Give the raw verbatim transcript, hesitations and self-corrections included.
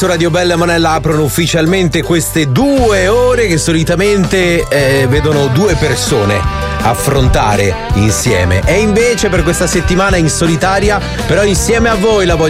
Radio Bella e Monella aprono ufficialmente queste due ore che solitamente eh, vedono due persone affrontare insieme, e invece per questa settimana in solitaria, però insieme a voi la voglio